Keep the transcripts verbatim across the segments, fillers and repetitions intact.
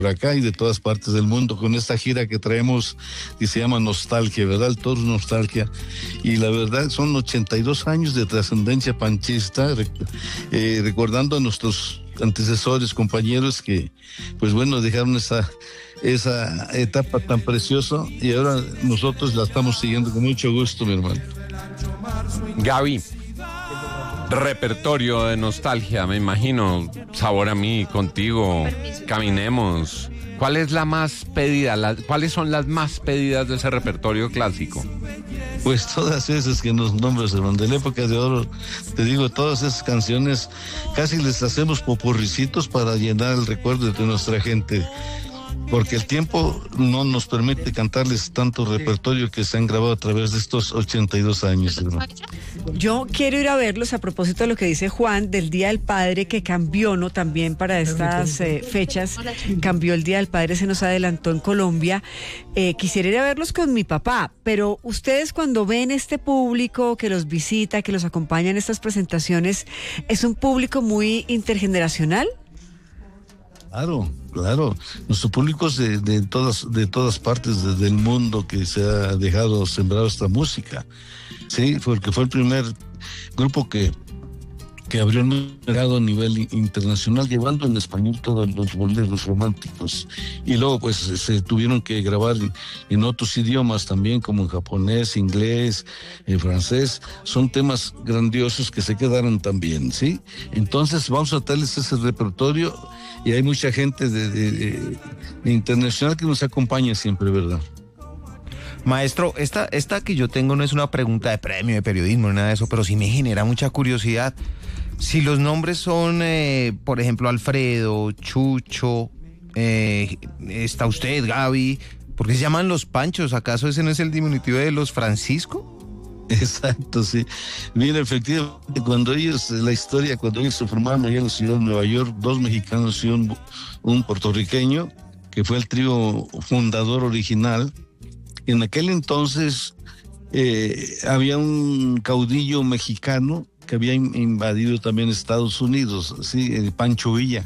acá y de todas partes del mundo con esta gira que traemos que se llama Nostalgia, ¿verdad? El Toro Nostalgia. Y la verdad son ochenta y dos años de trascendencia panchista, eh, recordando a nuestros antecesores, compañeros que, pues bueno, dejaron esa, esa etapa tan preciosa y ahora nosotros la estamos siguiendo con mucho gusto, mi hermano. Gaby, repertorio de Nostalgia, me imagino, Sabor a mí, Contigo, Caminemos. ¿Cuál es la más pedida? La, ¿Cuáles son las más pedidas de ese repertorio clásico? Pues todas esas que nos nombras, hermano, de la época de oro, te digo, todas esas canciones casi les hacemos popurricitos para llenar el recuerdo de nuestra gente, porque el tiempo no nos permite cantarles tanto repertorio que se han grabado a través de estos ochenta y dos años, hermano. Yo quiero ir a verlos a propósito de lo que dice Juan del Día del Padre, que cambió, ¿no? También para estas eh, fechas, cambió el Día del Padre, se nos adelantó en Colombia. Eh, quisiera ir a verlos con mi papá, pero ustedes cuando ven este público que los visita, que los acompaña en estas presentaciones, ¿es un público muy intergeneracional? Claro, claro. Nuestro público es de, de todas, de todas partes de, del mundo que se ha dejado sembrar esta música. Sí, porque fue el primer grupo que, que abrió el mercado a nivel internacional, llevando en español todos los boleros románticos. Y luego pues se tuvieron que grabar en, en otros idiomas también, como en japonés, inglés, en francés. Son temas grandiosos que se quedaron también, ¿sí? Entonces vamos a darles ese repertorio y hay mucha gente de, de, de, de internacional que nos acompaña siempre, ¿verdad? Maestro, esta, esta que yo tengo no es una pregunta de premio, de periodismo, ni nada de eso, pero sí me genera mucha curiosidad. Si los nombres son, eh, por ejemplo, Alfredo, Chucho, eh, está usted, Gaby, ¿por qué se llaman los Panchos? ¿Acaso ese no es el diminutivo de los Francisco? Exacto, sí. Mira, efectivamente, cuando ellos, la historia, cuando ellos se formaron allá en la ciudad de Nueva York, dos mexicanos y un, un puertorriqueño, que fue el trío fundador original. En aquel entonces eh, había un caudillo mexicano que había invadido también Estados Unidos, ¿sí? El Pancho Villa.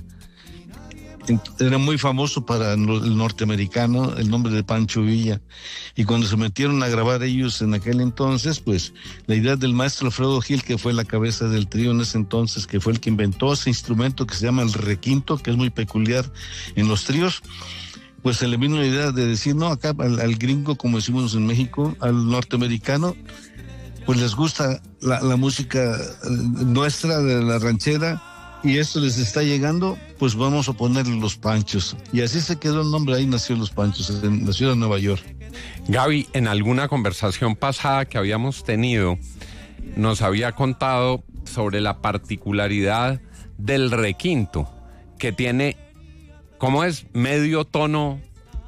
Era muy famoso para el norteamericano el nombre de Pancho Villa. Y cuando se metieron a grabar ellos en aquel entonces, pues la idea del maestro Alfredo Gil, que fue la cabeza del trío en ese entonces, que fue el que inventó ese instrumento que se llama el requinto, que es muy peculiar en los tríos, pues se le vino la idea de decir, no, acá al, al gringo, como decimos en México, al norteamericano, pues les gusta la, la música nuestra, de la ranchera, y esto les está llegando, pues vamos a ponerle Los Panchos. Y así se quedó el nombre, ahí nació Los Panchos, en la ciudad de Nueva York. Gaby, en alguna conversación pasada que habíamos tenido, nos había contado sobre la particularidad del requinto, que tiene, ¿cómo es? Medio tono.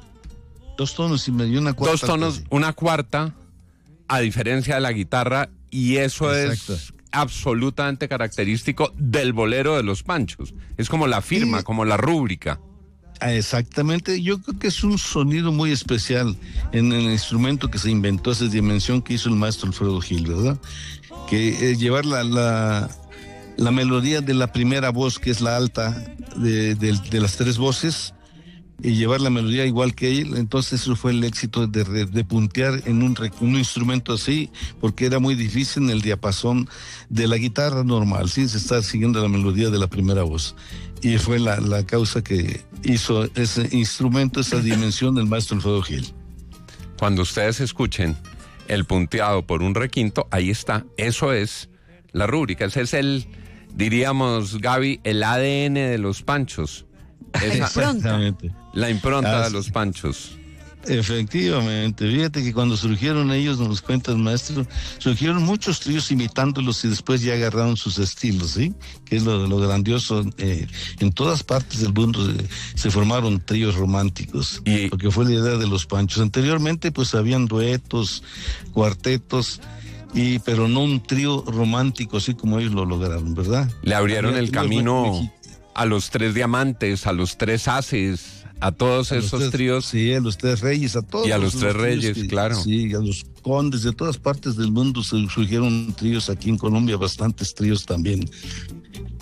Dos tonos y medio, una cuarta. Dos tonos, casi. Una cuarta, a diferencia de la guitarra, y eso Exacto. es absolutamente característico del bolero de Los Panchos. Es como la firma, y, como la rúbrica. Exactamente, yo creo que es un sonido muy especial en el instrumento que se inventó, esa dimensión que hizo el maestro Alfredo Gil, ¿verdad? Que es llevar la, la, la melodía de la primera voz, que es la alta de, de, de las tres voces, y llevar la melodía igual que él. Entonces eso fue el éxito de, de, de puntear en un, un instrumento así, porque era muy difícil en el diapasón de la guitarra normal, ¿sí? Se está siguiendo la melodía de la primera voz, y fue la, la causa que hizo ese instrumento, esa dimensión del maestro Alfredo Gil. Cuando ustedes escuchen el punteado por un requinto, ahí está, eso es la rúbrica, ese es el, diríamos, Gaby, el A D N de Los Panchos. Esa, Exactamente. La impronta Así, de Los Panchos. Efectivamente, fíjate que cuando surgieron ellos, nos cuenta el maestro, surgieron muchos tríos imitándolos y después ya agarraron sus estilos, ¿sí? Que es lo, lo grandioso. Eh, en todas partes del mundo eh, se formaron tríos románticos, y, porque fue la idea de Los Panchos. Anteriormente pues habían duetos, cuartetos, y pero no un trío romántico así como ellos lo lograron, ¿verdad? Le abrieron Había el camino a los tres diamantes, a los tres haces, a todos a esos tres, tríos. Sí, a los tres reyes, a todos. Y a los, los tres reyes, que, claro. Sí, a los condes, de todas partes del mundo surgieron tríos aquí en Colombia, bastantes tríos también.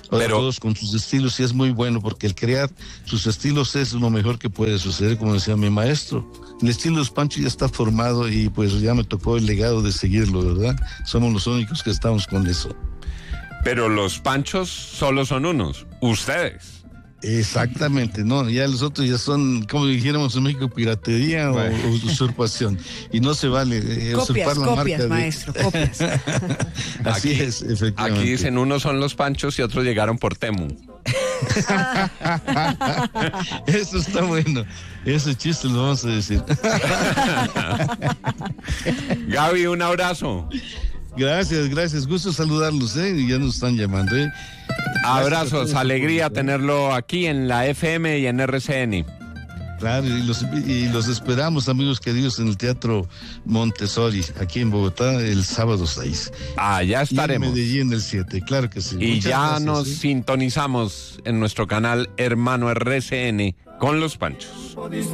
Ahora, Pero- todos con sus estilos, y es muy bueno, porque el crear sus estilos es lo mejor que puede suceder, como decía mi maestro. El estilo de los Panchos ya está formado y pues ya me tocó el legado de seguirlo, ¿verdad? Somos los únicos que estamos con eso. Pero los Panchos solo son unos, ustedes. Exactamente, no, ya los otros ya son, como dijéramos en México, piratería o, o usurpación. Y no se vale eh, Copias, usurpar la copias, marca de... maestro, copias. Así Aquí- es, efectivamente. Aquí dicen unos son los Panchos y otros llegaron por Temu. Eso está bueno. Ese chiste lo vamos a decir. Gaby, un abrazo. Gracias, gracias. Gusto saludarlos, ¿eh? Y ya nos están llamando, ¿eh? Abrazos, alegría tenerlo aquí en la F M y en R C N. Claro, y los, y los esperamos, amigos queridos, en el Teatro Montessori, aquí en Bogotá, el sábado seis. Allá Y en estaremos. Medellín el siete, claro que sí. Y Muchas ya gracias, nos ¿eh? sintonizamos en nuestro canal hermano R C N con los Panchos.